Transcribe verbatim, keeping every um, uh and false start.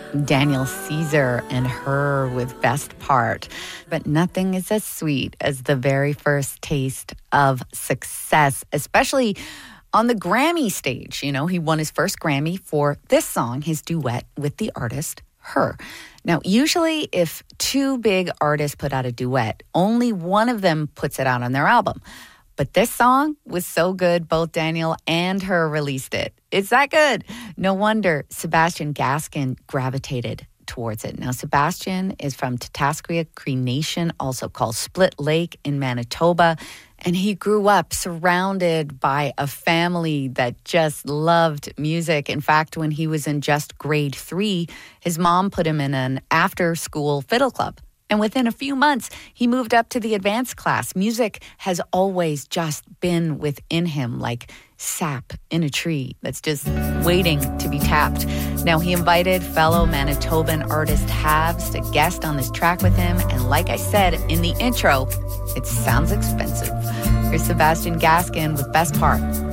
Daniel Caesar and Her with Best Part. But nothing is as sweet as the very first taste of success, especially on the Grammy stage. You know, he won his first Grammy for this song, his duet with the artist Her. Now, usually if two big artists put out a duet, only one of them puts it out on their album. But this song was so good, both Daniel and Her released it. It's that good. No wonder Sebastian Gaskin gravitated towards it. Now, Sebastian is from Tatasquia Cree Nation, also called Split Lake in Manitoba. And he grew up surrounded by a family that just loved music. In fact, when he was in just grade three, his mom put him in an after-school fiddle club. And within a few months, he moved up to the advanced class. Music has always just been within him, like sap in a tree that's just waiting to be tapped. Now, he invited fellow Manitoban artist Havs to guest on this track with him. And like I said in the intro, it sounds expensive. Here's Sebastian Gaskin with Best Part.